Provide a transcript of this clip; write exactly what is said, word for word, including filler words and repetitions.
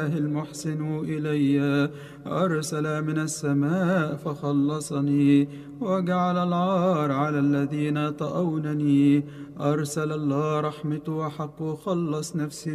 المحسن إلي أرسل من السماء فخلصني، وجعل العار على الذين طأونني. أرسل الله رحمته وحقه، خلص نفسي